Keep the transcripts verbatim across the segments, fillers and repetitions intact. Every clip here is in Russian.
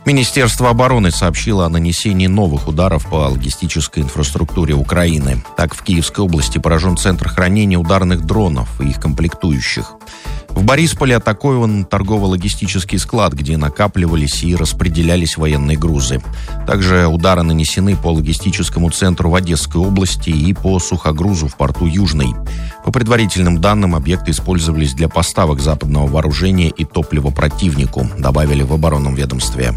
Министерство обороны сообщило о нанесении новых ударов по логистической инфраструктуре Украины. Так, в Киевской области поражен центр хранения ударных дронов и их комплектующих. В Борисполе атакован торгово-логистический склад, где накапливались и распределялись военные грузы. Также удары нанесены по логистическому центру в Одесской области и по сухогрузу в порту Южный. По предварительным данным, объекты использовались для поставок западного вооружения и топлива противнику, добавили в оборонном ведомстве.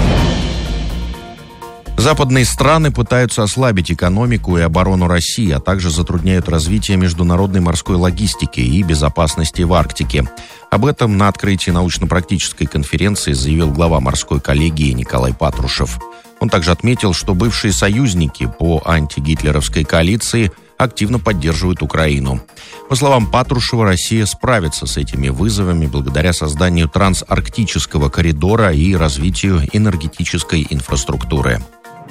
Западные страны пытаются ослабить экономику и оборону России, а также затрудняют развитие международной морской логистики и безопасности в Арктике. Об этом на открытии научно-практической конференции заявил глава морской коллегии Николай Патрушев. Он также отметил, что бывшие союзники по антигитлеровской коалиции активно поддерживают Украину. По словам Патрушева, Россия справится с этими вызовами благодаря созданию трансарктического коридора и развитию энергетической инфраструктуры.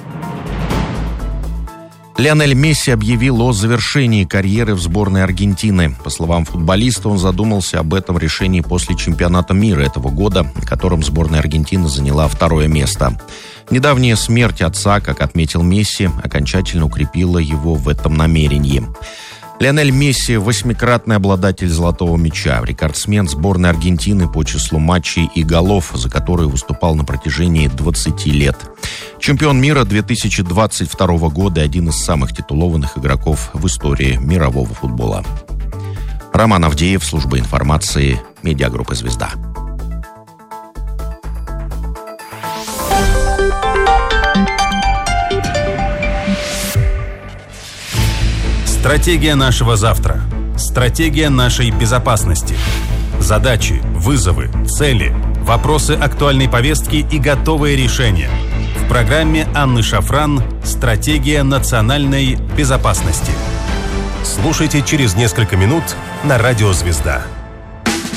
Лионель Месси объявил о завершении карьеры в сборной Аргентины. По словам футболиста, он задумался об этом решении после чемпионата мира этого года, на котором сборная Аргентины заняла второе место. Недавняя смерть отца, как отметил Месси, окончательно укрепила его в этом намерении. Лионель Месси – восьмикратный обладатель «Золотого мяча», рекордсмен сборной Аргентины по числу матчей и голов, за которые выступал на протяжении двадцати лет. Чемпион мира две тысячи двадцать второго года и один из самых титулованных игроков в истории мирового футбола. Роман Авдеев, служба информации, медиагруппа «Звезда». Стратегия нашего завтра. Стратегия нашей безопасности. Задачи, вызовы, цели, вопросы актуальной повестки и готовые решения. В программе Анны Шафран «Стратегия национальной безопасности». Слушайте через несколько минут на радио «Звезда».